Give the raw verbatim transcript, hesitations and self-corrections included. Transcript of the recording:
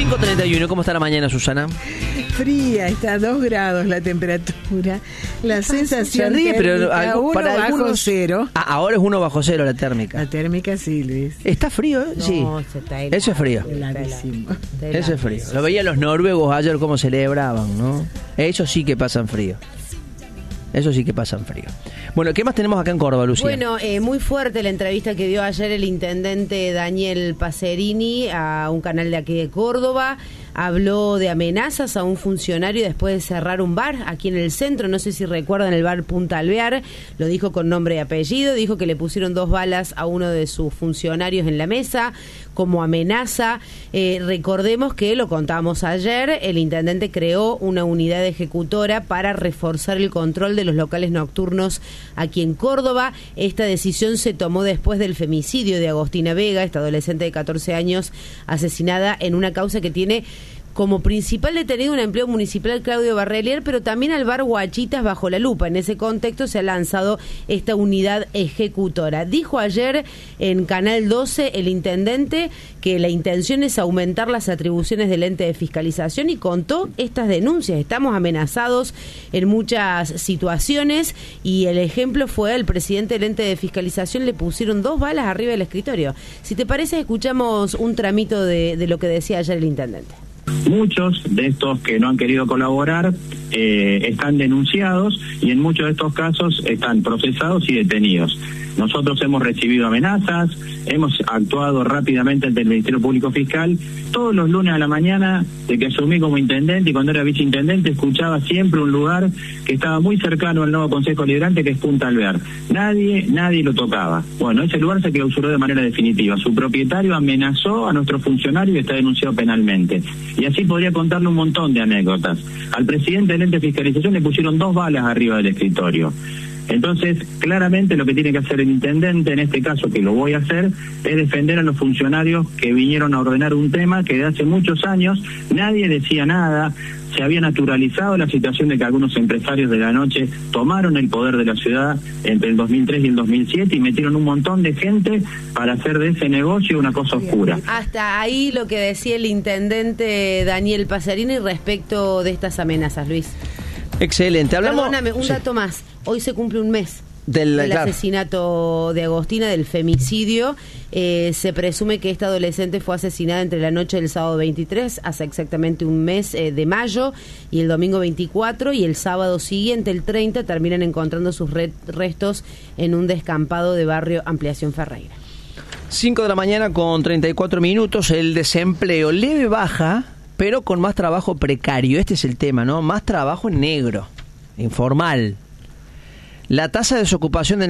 cinco treinta y uno, ¿cómo está la mañana, Susana? Fría, está a dos grados la temperatura. La sensación Se ríe, pero térmica, uno para bajo algunos, cero. Ah, ahora es uno bajo cero la térmica. La térmica sí, Luis. ¿Está frío? Eh? No, Sí. se está helado, Eso es frío. Heladísimo. Eso es frío. Lo veía los noruegos ayer cómo celebraban, ¿no? Eso sí que pasan frío. Eso sí que pasan frío. Bueno, ¿qué más tenemos acá en Córdoba, Lucía? Bueno, eh, muy fuerte la entrevista que dio ayer el intendente Daniel Pacerini a un canal de aquí de Córdoba. Habló de amenazas a un funcionario después de cerrar un bar aquí en el centro. No sé si recuerdan el bar Punta Alvear. Lo dijo con nombre y apellido. Dijo que le pusieron dos balas a uno de sus funcionarios en la mesa como amenaza. Eh, recordemos que, lo contábamos ayer, el intendente creó una unidad ejecutora para reforzar el control de los locales nocturnos aquí en Córdoba. Esta decisión se tomó después del femicidio de Agostina Vega, esta adolescente de catorce años asesinada en una causa que tiene como principal detenido un empleo municipal, Claudio Barrelier, pero también al bar Guachitas bajo la lupa. En ese contexto se ha lanzado esta unidad ejecutora. Dijo ayer en Canal doce el intendente que la intención es aumentar las atribuciones del ente de fiscalización y contó estas denuncias. Estamos amenazados en muchas situaciones y el ejemplo fue el presidente del ente de fiscalización, le pusieron dos balas arriba del escritorio. Si te parece, escuchamos un tramito de, de lo que decía ayer el intendente. Muchos de estos que no han querido colaborar eh, están denunciados y en muchos de estos casos están procesados y detenidos. Nosotros hemos recibido amenazas, hemos actuado rápidamente ante el Ministerio Público Fiscal. Todos los lunes a la mañana, de que asumí como intendente y cuando era viceintendente, escuchaba siempre un lugar que estaba muy cercano al nuevo Consejo Liberante, que es Punta Alvear. Nadie, nadie lo tocaba. Bueno, ese lugar se clausuró de manera definitiva. Su propietario amenazó a nuestro funcionario y está denunciado penalmente. Y así podría contarle un montón de anécdotas. Al presidente del ente de fiscalización le pusieron dos balas arriba del escritorio. Entonces, claramente lo que tiene que hacer el intendente, en este caso, que lo voy a hacer, es defender a los funcionarios que vinieron a ordenar un tema que de hace muchos años nadie decía nada. Se había naturalizado la situación de que algunos empresarios de la noche tomaron el poder de la ciudad entre el dos mil tres y el dos mil siete y metieron un montón de gente para hacer de ese negocio una cosa oscura. Hasta ahí lo que decía el intendente Daniel Pacerini respecto de estas amenazas, Luis. Excelente. Hablamos... Perdóname, un sí. dato más. Hoy se cumple un mes del, del claro. asesinato de Agostina, del femicidio. Eh, se presume que esta adolescente fue asesinada entre la noche del sábado veintitrés, hace exactamente un mes eh, de mayo, y el domingo veinticuatro, y el sábado siguiente, el treinta, terminan encontrando sus re- restos en un descampado de barrio Ampliación Ferreira. cinco de la mañana con treinta y cuatro minutos. El desempleo leve baja, pero con más trabajo precario. Este es el tema, ¿no? Más trabajo en negro, informal. La tasa de desocupación en